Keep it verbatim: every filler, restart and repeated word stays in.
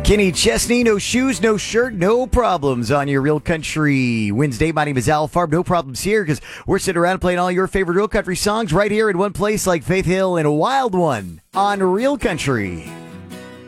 Kenny Chesney, no shoes, no shirt, no problems on your Real Country Wednesday. My name is Al Farb. No problems here because we're sitting around playing all your favorite Real Country songs right here in one place like Faith Hill and a Wild One on Real Country.